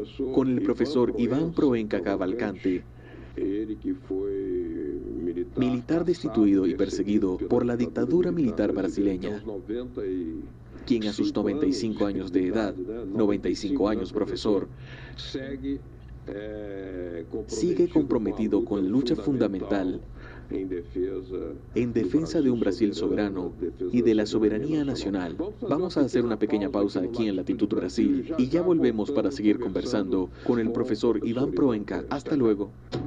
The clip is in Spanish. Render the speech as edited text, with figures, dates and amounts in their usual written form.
con el profesor Iván Proença Cavalcante, militar destituido y perseguido por la dictadura militar brasileña, quien a sus 95 años de edad, 95 años profesor, sigue comprometido con la lucha fundamental en defensa de un Brasil soberano y de la soberanía nacional. Vamos a hacer una pequeña pausa aquí en Latitud Brasil y ya volvemos para seguir conversando con el profesor Iván Proença. Hasta luego.